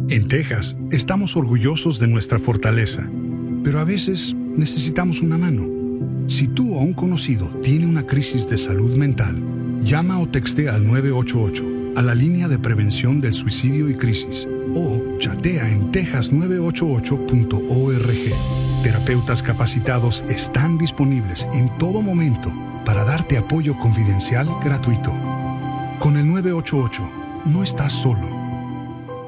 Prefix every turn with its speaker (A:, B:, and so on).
A: En Texas, estamos orgullosos de nuestra fortaleza, pero a veces necesitamos una mano. Si tú o un conocido tiene una crisis de salud mental, llama o textea al 988, a la línea de prevención del suicidio y crisis, o chatea en texas988.org. Terapeutas capacitados están disponibles en todo momento para darte apoyo confidencial gratuito. Con el 988, no estás solo.